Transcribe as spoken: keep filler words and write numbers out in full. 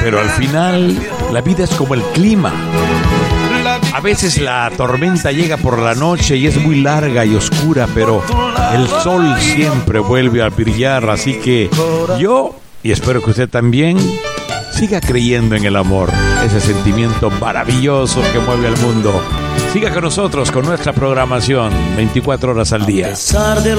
Pero al final, la vida es como el clima. A veces la tormenta llega por la noche y es muy larga y oscura, pero el sol siempre vuelve a brillar. Así que yo, y espero que usted también, siga creyendo en el amor, ese sentimiento maravilloso que mueve al mundo. Siga con nosotros con nuestra programación veinticuatro horas al día. A pesar de